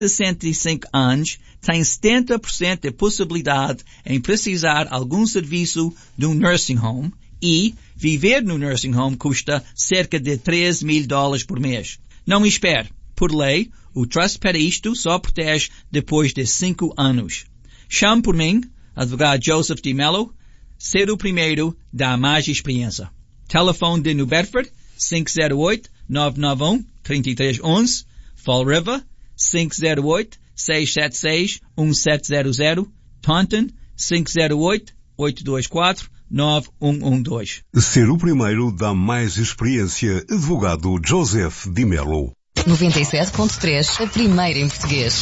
65 anos tem 70% de possibilidade em precisar algum serviço de um nursing home e viver no nursing home custa cerca de $3,000 por mês. Não espere. Por lei, o Trust para isto só protege depois de 5 anos. Chame por mim, advogado Joseph D. Mello, ser o primeiro dá mais experiência. Telefone de New Bedford, 508-991-3311, Fall River, 508-676-1700, Taunton, 508-824-9112. Ser o primeiro dá mais experiência. Advogado Joseph D. Mello. 97.3, a primeira em português.